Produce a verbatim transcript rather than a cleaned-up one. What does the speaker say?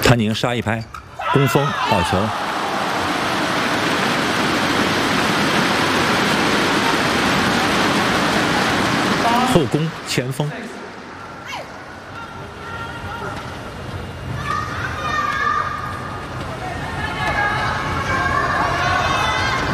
谭宁杀一拍，攻锋到球。后攻前锋。